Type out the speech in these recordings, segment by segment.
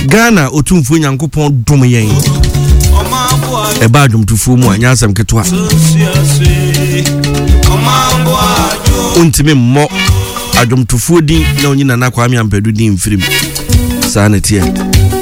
Ghana otumfo Nyankopɔn dom yen eba adwomtufo mu anyasam ketwa untimi mmɔ adwomtufo din na onyi nana Kwame Ampadu din mfirim saa na tie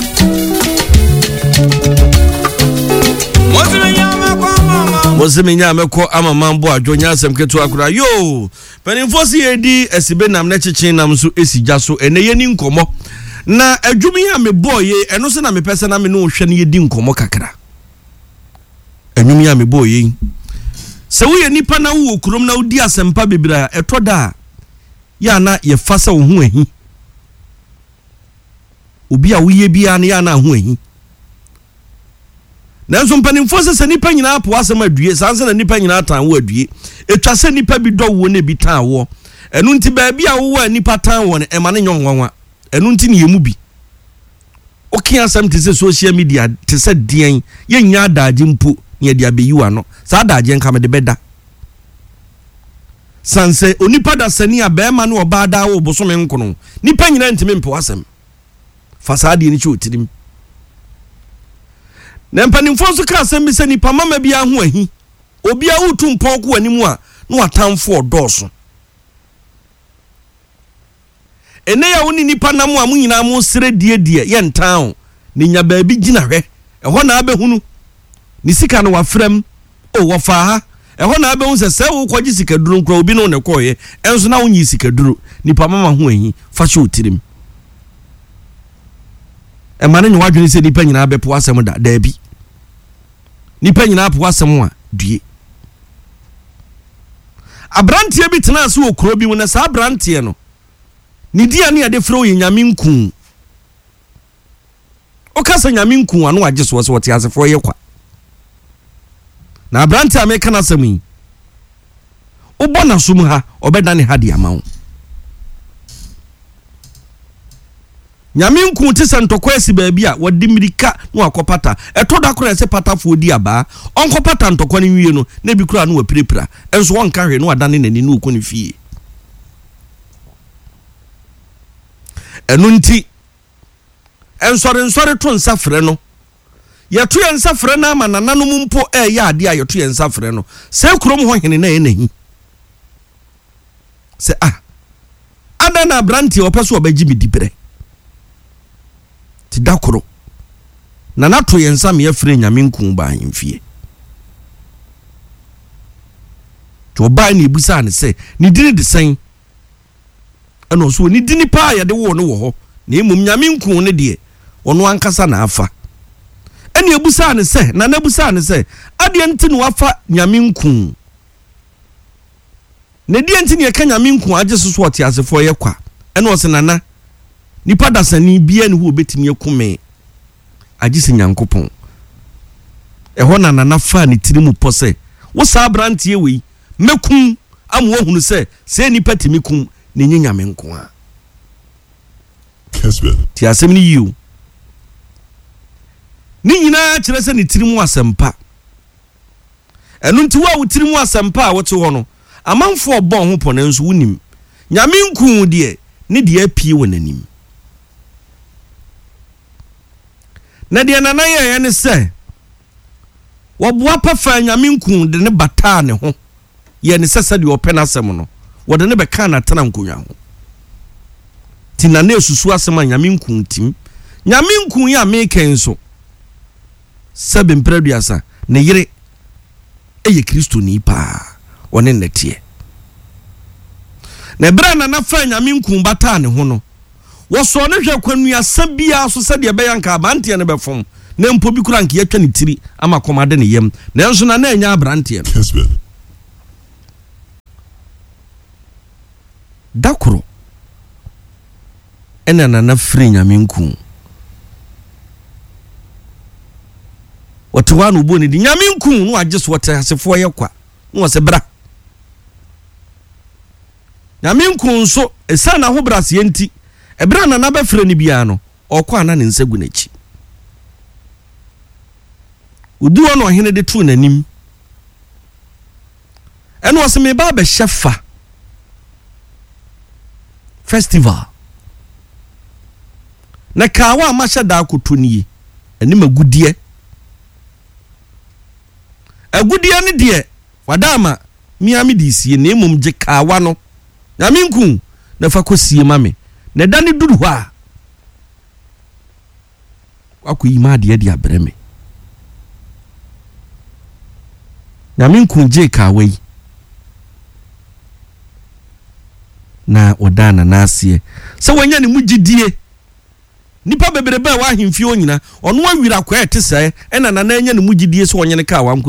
Mozemenya amekɔ amamambo adwo nyasam ketwa akura yo penimfo si edi esibe nam na kyekyen nam so esija so ene ye ni nkomo na adwumi ya me boye eno se na me pese na me no hwe ne yedi nkomo kakra adwumi ya me boye se wo ye nipa na wo kurom na odi asempa bebira etoda ya na ye fasa wo ho ahi obi a wo ye bia na ya na ho ahi na nso mpanimfo se nipa nyina apo asem adue sanse na nipa nyina atan wo adue etwa se nipa bi do wo na bi tan wo enu nti ba bia wo nipa tan wo ne ema ne nyonwanwa enu nti ne yemu bi okia asem te se social media te se dien ye nya adaje mpo ne dia beyiwa no sa adaje nka me de beda sanse onipa da sani a be ma ne oba da wo bosome nkono nipa nyina ntime mpo asem fasade ni chi otirim na mpanimfo so ka asem bi se nipa mama bia ho ahi obi a utu mpon ko animu a no atamfo odoso ene ya woni nipa namu a munyina mu sere die ye ntan ne nya ba bi gina hwe eho na abehunu ni sika no wafrem o wofa ha eho na abehun se wo kwaji sika duru nkro obi no ne koye enso na wonyi sika duru nipa mama ho ahi fa hye otirim e mane nyi wadwene se nipa nyina abepo asem da bi nipa nyina apo asem a due abrantie bi tena se okro bi wona sa abrantie no ni dia ne ade fro nyame nku o kasa nyame nku anu agye so wote asefo ye kwa na abrantie ameka na asem obo na sum ha obeda ne ha dia mawo nyame nku te se ntokwa esi baabi a wodi mirika no akopata etoda kora se patafo di aba onkopata ntokwa ne wie no na bi kura no wapirepira enso wonka hwe no adane nani no okoni fie enu nti ensore to nsafre no yeto ye nsafre na ama nananom mpo ya ade a yeto ye nsafre no se kurom ho hene na ye nahi se adana branti opeso obaji midibere ti dakoro na nato ye nsam ye fre nyame nku ba ahemfie to ba ni ebusa ne se ni dini de sen eno so ni dini pa ya de wo no wo ho na emum nyame nku ne de ono ankasa na afa ene ebusa ne se na ebusa ne se ade enti no afa nyame nku ne de enti ne ka nyame nku age so oti asefo ye kwa ene o se nana nipa dasani bia ne ho obetimi akume age se Nyankopon eho na nana fa ne tirimu pose wo sa brantie we mekum amwo hunu se nipa timi kum ne nyame nko a ti asem ni yiu ni nyina kire se ne tirimu asempa enu nti wa wo tirimu asempa a wote ho no amanfo obon ho pone nso wunim nyame nku de ne de apie wonanim na de nana ye ne se woboa pafa nyame nku de ne bata ne ho ye ne sesa de opena asem no wo de ne beka na tana nkonwa ho ti na ne susu asem nyame nku tim nyame nku ya meken so sebe mpreduasa ne yire eye Kristo ni pa one netie na bra na fa nyame nku bata ne ho no wo so ne hwe kwanu asabia so se de be yanka abantie ne befom na mpo bi kura nke yatwa ne tiri ama komade ne yem na enso na anya abrantie no dakoro ena na fri nyame nku wotwa no bo ne di nyame nku no age so wote asefo ye kwa no se bra nyame nku nso esa na ho brase enti ebra na befre ni bia no okwa na ne nsagu nachi uduo no hene de tu nanim eno wose me ba be shefa festival na kawa amasha da akotoni eni magudie agudie ne de wadama miami di sie na emom je kawa no nyame nku na fa kosie mame na da ne duru hɔ a akoyi ma de de abreme nyame nku je kawa yi na odana na asie se wanya ne mugidie nipa bebrebe wa ahemfie onyina ono awira kwa ete se ena na anya ne mugidie so onye ne kawa